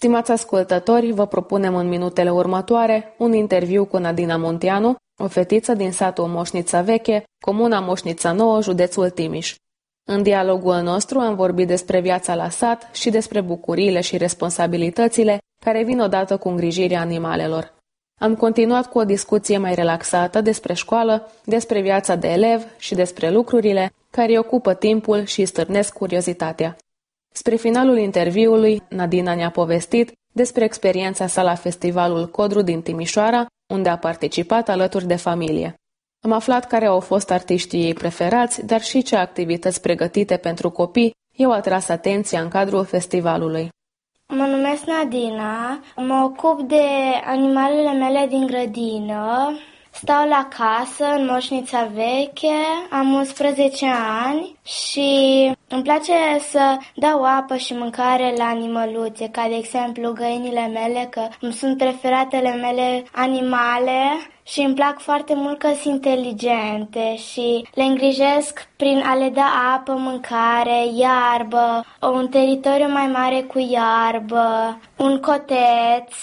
Stimați ascultători, vă propunem în minutele următoare un interviu cu Nadina Munteanu, o fetiță din satul Moșnița Veche, comuna Moșnița Nouă, județul Timiș. În dialogul nostru am vorbit despre viața la sat și despre bucuriile și responsabilitățile care vin odată cu îngrijirea animalelor. Am continuat cu o discuție mai relaxată despre școală, despre viața de elev și despre lucrurile care îi ocupă timpul și îi stârnesc curiozitatea. Spre finalul interviului, Nadina ne-a povestit despre experiența sa la Festivalul Codru din Timișoara, unde a participat alături de familie. Am aflat care au fost artiștii ei preferați, dar și ce activități pregătite pentru copii i-au atras atenția în cadrul festivalului. Mă numesc Nadina, mă ocup de animalele mele din grădină, stau la casă în Moșnița Veche, am 11 ani și îmi place să dau apă și mâncare la animăluțe, ca de exemplu găinile mele, că îmi sunt preferatele mele animale și îmi plac foarte mult că sunt inteligente și le îngrijesc prin a le da apă, mâncare, iarbă, un teritoriu mai mare cu iarbă, un coteț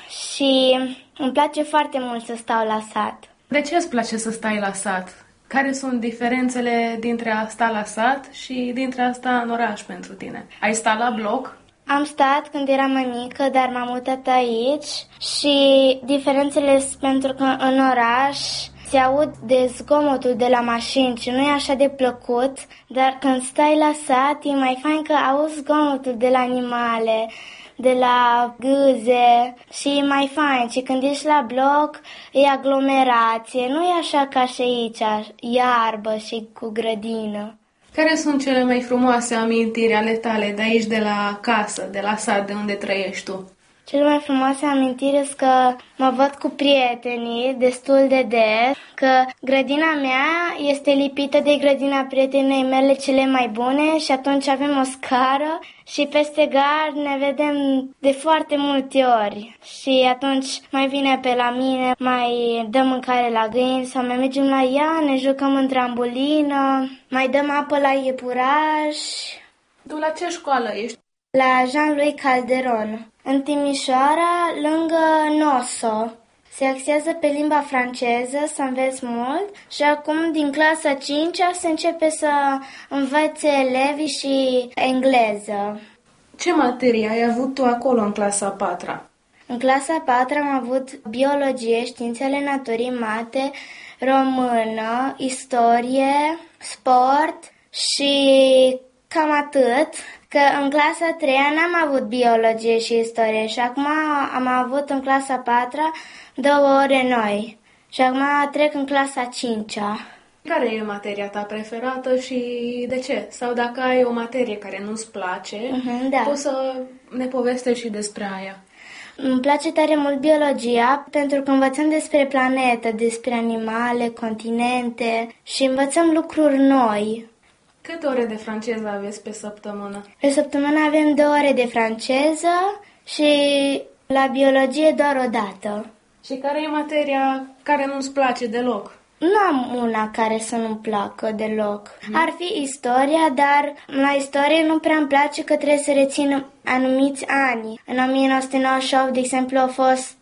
și îmi place foarte mult să stau la sat. De ce îți place să stai la sat? Care sunt diferențele dintre a sta la sat și dintre a sta în oraș pentru tine? Ai stat la bloc? Am stat când eram mai mică, dar m-am mutat aici și diferențele sunt pentru că în oraș se aud de zgomotul de la mașini și nu e așa de plăcut, dar când stai la sat e mai fain că auzi zgomotul de la animale, de la gâze și e mai fain. Și când ești la bloc e aglomerație, nu e așa ca și aici, iarbă și cu grădină. Care sunt cele mai frumoase amintiri ale tale de aici, de la casă, de la sat, de unde trăiești tu? Cele mai frumoase amintiri sunt că mă văd cu prietenii destul de des, că grădina mea este lipită de grădina prietenei mele cele mai bune și atunci avem o scară și peste gard ne vedem de foarte multe ori și atunci mai vine pe la mine, mai dăm mâncare la găini sau mai mergem la ea, ne jucăm în trambulină, mai dăm apă la iepuraș. Tu la ce școală ești? La Jean-Louis Calderon, în Timișoara, lângă Noso. Se axează pe limba franceză, să înveți mult și acum din clasa 5-a se începe să învețe elevii și engleză. Ce materie ai avut tu acolo în clasa 4-a? În clasa 4-a am avut biologie, științele naturii, mate, română, istorie, sport și cam atât. Că în clasa 3-a n-am avut biologie și istorie și acum am avut în clasa 4-a 2 ore noi și acum trec în clasa 5-a. Care e materia ta preferată și de ce? Sau dacă ai o materie care nu-ți place, da. Poți să ne povestești și despre aia. Îmi place tare mult biologia pentru că învățăm despre planetă, despre animale, continente și învățăm lucruri noi. Câte ore de franceză aveți pe săptămână? Pe săptămână avem 2 ore de franceză și la biologie doar o dată. Și care e materia care nu-ți place deloc? Nu am una care să nu-mi placă deloc. Ar fi istoria, dar la istorie nu prea îmi place că trebuie să rețin anumiți ani. În 1998, de exemplu, a fost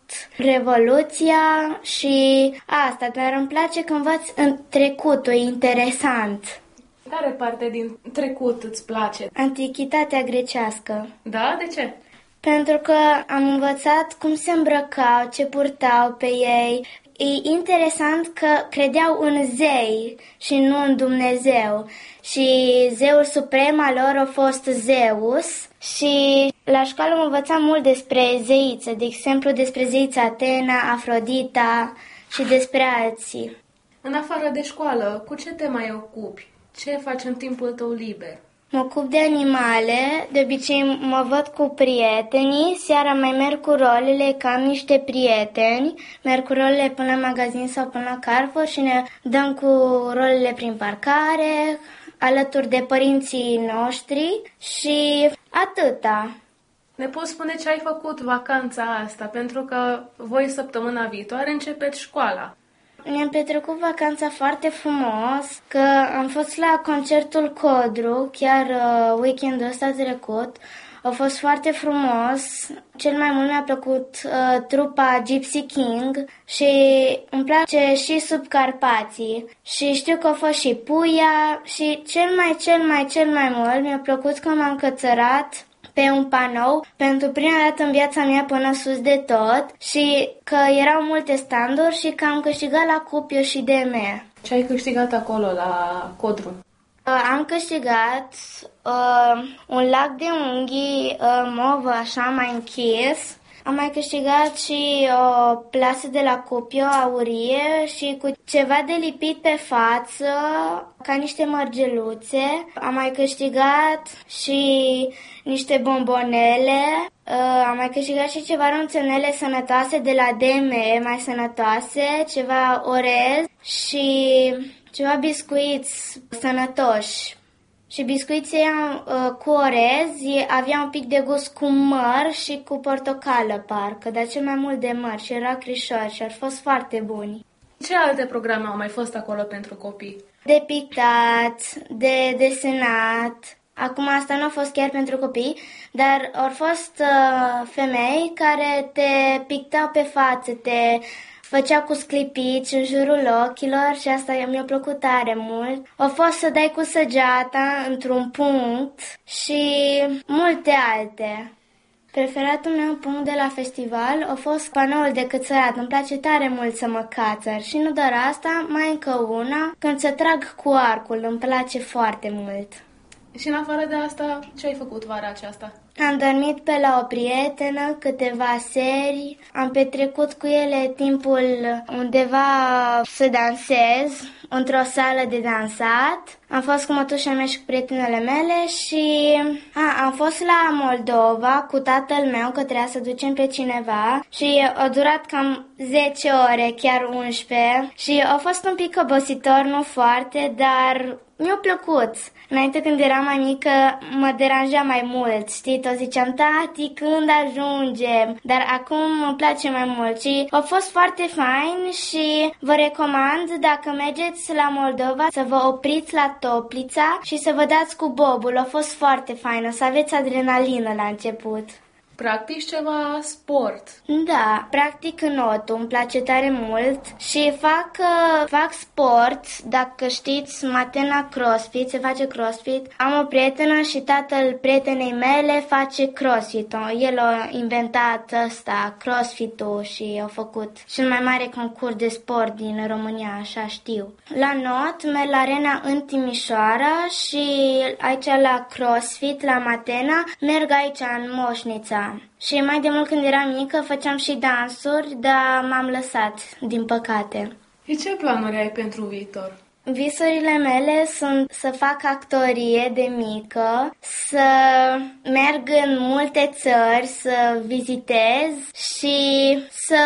Revoluția și asta, dar îmi place că învăț în trecutul, e interesant. Care parte din trecut îți place? Antichitatea grecească. Da? De ce? Pentru că am învățat cum se îmbrăcau, ce purtau pe ei. E interesant că credeau în zei și nu în Dumnezeu. Și zeul suprem al lor a fost Zeus. Și la școală am învățat mult despre zeiță, de exemplu despre zeița Atena, Afrodita și despre alții. În afară de școală, cu ce te mai ocupi? Ce faci în timpul tău liber? Mă ocup de animale, de obicei mă văd cu prietenii, seara mai merg cu rolele, că am niște prieteni, merg cu rolele până la magazin sau până la Carrefour și ne dăm cu rolele prin parcare, alături de părinții noștri și atâta. Ne poți spune ce ai făcut vacanța asta, pentru că voi săptămâna viitoare începeți școala. Ne-am petrecut vacanța foarte frumos, că am fost la concertul Codru, chiar weekendul ăsta trecut. A fost foarte frumos. Cel mai mult mi-a plăcut trupa Gypsy King și îmi place și Subcarpații. Și știu că a fost și Puia și cel mai mult mi-a plăcut că m-am cățărat pe un panou pentru prima dată în viața mea până sus de tot și că erau multe standuri și că am câștigat la Cupio și DME. Ce ai câștigat acolo la Codru? Am câștigat un lac de unghii mov așa mai închis. Am mai câștigat și o plasă de la Cupio aurie și cu ceva de lipit pe față, ca niște mărgeluțe. Am mai câștigat și niște bombonele. Am mai câștigat și ceva ronțănele sănătoase de la DME, mai sănătoase, ceva orez și ceva biscuiți sănătoși. Și biscuiții cu orez avea un pic de gust cu măr și cu portocală, parcă, dar cel mai mult de măr și era crișori și au fost foarte buni. Ce alte programe au mai fost acolo pentru copii? De pictat, de desenat. Acum asta nu a fost chiar pentru copii, dar au fost femei care te pictau pe față, te făcea cu sclipici în jurul ochilor și asta mi-a plăcut tare mult. A fost să dai cu săgeata într-un punct și multe alte. Preferatul meu punct de la festival a fost panoul de cățărat. Îmi place tare mult să mă cațăr și nu doar asta, mai încă una, când să trag cu arcul, îmi place foarte mult. Și în afară de asta, ce ai făcut vara aceasta? Am dormit pe la o prietenă câteva seri, am petrecut cu ele timpul undeva să dansez, într-o sală de dansat. Am fost cu mătușa mea și cu prietenele mele și am fost la Moldova cu tatăl meu, că trebuia să ducem pe cineva și a durat cam 10 ore, chiar 11 și a fost un pic obositor, nu foarte, dar mi-a plăcut. Înainte, când eram mai mică, mă deranja mai mult, știi? Tot ziceam, tati, când ajungem? Dar acum îmi place mai mult și a fost foarte fain și vă recomand, dacă mergeți la Moldova, să vă opriți la Toplița și să vă dați cu bobul. A fost foarte fain, o să aveți adrenalină la început. Practici ceva sport? Da, practic înotul, îmi place tare mult și fac sport, dacă știți, Matena CrossFit, se face CrossFit. Am o prietenă și tatăl prietenei mele face CrossFit. El a inventat ăsta, CrossFit-ul și a făcut cel mai mare concurs de sport din România, așa știu. La not merg la arena în Timișoara și aici la CrossFit, la Matena, merg aici în Moșnița. Și mai de mult când eram mică făceam și dansuri, dar m-am lăsat, din păcate. Și ce planuri ai pentru viitor? Visurile mele sunt să fac actorie de mică, să merg în multe țări, să vizitez și să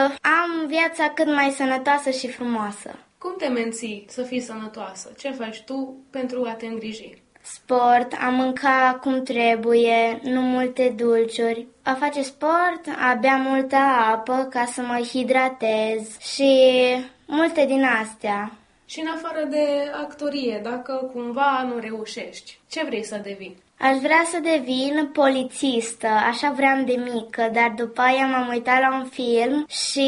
am viața cât mai sănătoasă și frumoasă. Cum te menții să fii sănătoasă? Ce faci tu pentru a te îngriji? Sport, a mânca cum trebuie, nu multe dulciuri. A face sport, a bea multă apă ca să mă hidratez și multe din astea. Și în afară de actorie, dacă cumva nu reușești, ce vrei să devii? Aș vrea să devin polițistă, așa vreau de mică, dar după aia m-am uitat la un film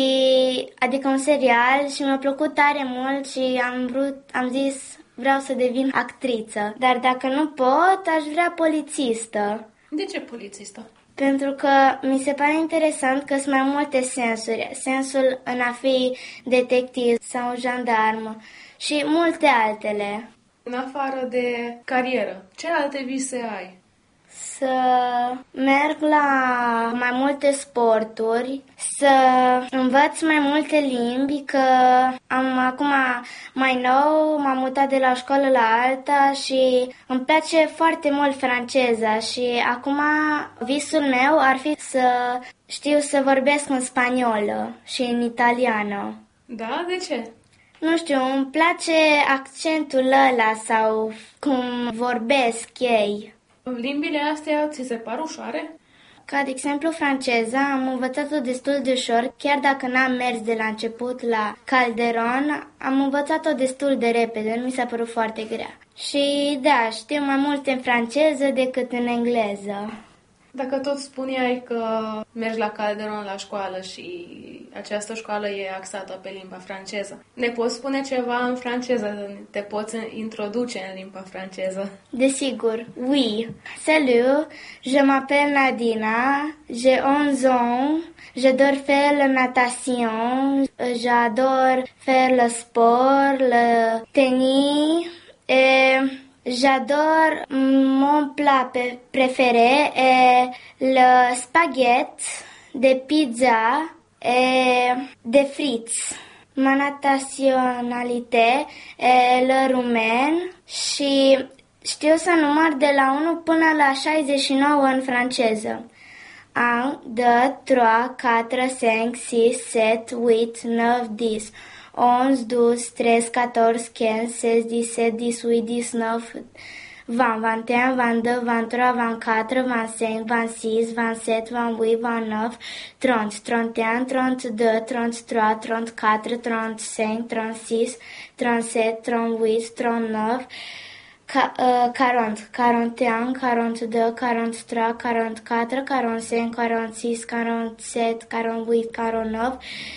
adică un serial și mi-a plăcut tare mult și am zis vreau să devin actriță. Dar dacă nu pot, aș vrea polițistă. De ce polițistă? Pentru că mi se pare interesant că sunt mai multe sensuri. Sensul în a fi detectiv sau jandarm și multe altele. În afară de carieră, ce alte vise ai? Să merg la mai multe sporturi, să învăț mai multe limbi, că acum mai nou m-am mutat de la o școală la alta și îmi place foarte mult franceza și acum visul meu ar fi să știu să vorbesc în spaniolă și în italiană. Da? De ce? Nu știu, îmi place accentul ăla sau cum vorbesc ei. Limbile astea ți se par ușoare? Ca de exemplu franceza, am învățat-o destul de ușor, chiar dacă n-am mers de la început la Calderon, am învățat-o destul de repede, nu mi s-a părut foarte grea. Și da, știu mai mult în franceză decât în engleză. Dacă tot spuneai că mergi la Calderon la școală și această școală e axată pe limba franceză, ne poți spune ceva în franceză? Te poți introduce în limba franceză? Desigur, oui. Salut, je m'appelle Nadina, j'ai 11 ans, j'adore faire la natation, j'adore faire le sport, le tennis et j'adore mon plat préféré est le spaghetti de pizza et de frites. Ma naționalitate e le rumen și știu să număr de la 1 până la 69 în franceză. 1, 2, 3, 4, 5, 6, 7, 8, 9, 10, 11, 12, 13, 14, 15, 16, 17, 18, 19, 20, 21, 22, 23, 24, 25, 26, 27, 28, 29, 30, 31, 32, 33, 34, 35, 36, 37, 38, 39, 40, 41, 42, 43, 44, 45, 46, 47, 48, 49,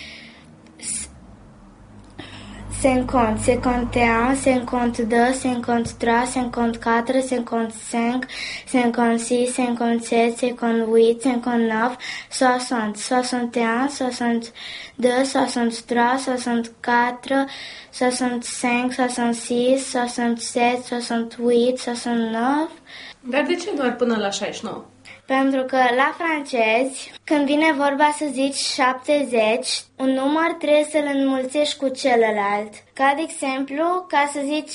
50, 51, 52, 53, 54, 55, 56, 57, 58, 59, 60, 61, 62, 63, 64, 65, 66, 67, 68, 69. Dar de ce doar până la 69? Pentru că la francezi, când vine vorba să zici 70, un număr trebuie să-l înmulțești cu celălalt. Ca de exemplu, ca să zici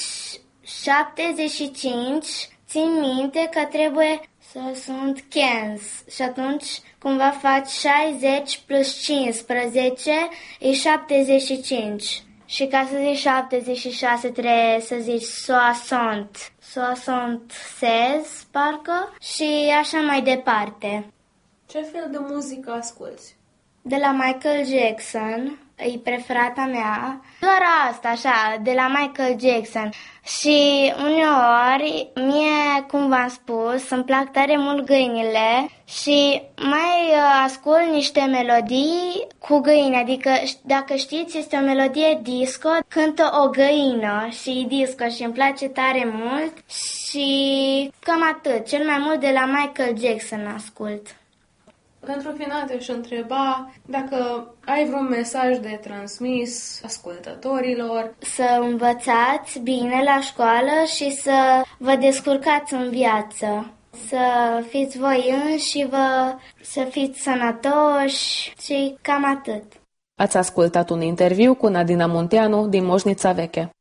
75, țin minte că trebuie să sunt 15 și atunci cumva faci 60 plus 15 e 75. Și ca să zici 76 trebuie să zici 76, parcă, și așa mai departe. Ce fel de muzică asculți? De la Michael Jackson, e preferata mea. Doar asta, așa, de la Michael Jackson. Și uneori, mie, cum v-am spus, îmi plac tare mult găinile și mai ascult niște melodii cu găini. Adică, dacă știți, este o melodie disco, cântă o găină și disco și îmi place tare mult și cam atât. Cel mai mult de la Michael Jackson ascult. Pentru final te-aș întreba dacă ai vreun mesaj de transmis ascultătorilor. Să învățați bine la școală și să vă descurcați în viață. Să fiți voi înși, să fiți sănătoși și cam atât. Ați ascultat un interviu cu Nadina Munteanu din Moșnița Veche.